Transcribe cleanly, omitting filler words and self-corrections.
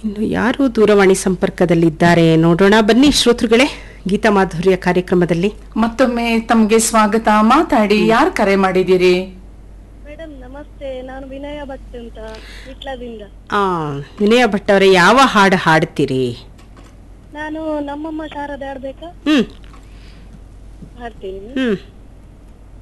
ಇನ್ನು ಯಾರು ದೂರವಾಣಿ ಸಂಪರ್ಕದಲ್ಲಿದ್ದಾರೆ ನೋಡೋಣ ಬನ್ನಿ ಶ್ರೋತೃಗಳೇ. ಗೀತಾ ಮಾಧುರ್ಯ ಕಾರ್ಯಕ್ರಮದಲ್ಲಿ ಮತ್ತೊಮ್ಮೆ ತಮ್ಗೆ ಸ್ವಾಗತ. ಮಾತಾಡಿ, ಯಾರು ಕರೆ ಮಾಡಿದ್ದೀರಿ? ಮೇಡಮ್ ನಮಸ್ತೆ, ನಾನು ವಿನಯ ಭಟ್ ಅಂತ ವಿಟ್ಲದಿಂದ. ವಿನಯ ಭಟ್ ಅವರೇ, ಯಾವ ಹಾಡು ಹಾಡ್ತೀರಿ? ನಾನು ನಮ್ಮಮ್ಮ ಶಾರದೆ ಆಡ್ಬೇಕಾ ಹ್ಮ್ ಹಾಡ್ತೀನಿ. ಹ್ಮ್